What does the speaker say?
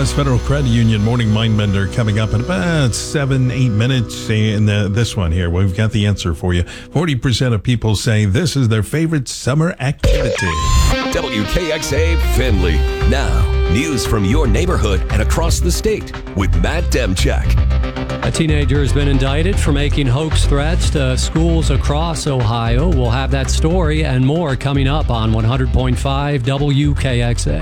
West Federal Credit Union Morning Mindbender coming up in about 7-8 minutes. And this one here, we've got the answer for you. 40% of people say this is their favorite summer activity. WKXA Findlay. Now, news from your neighborhood and across the state with Matt Demchak. A teenager has been indicted for making hoax threats to schools across Ohio. We'll have that story and more coming up on 100.5 WKXA.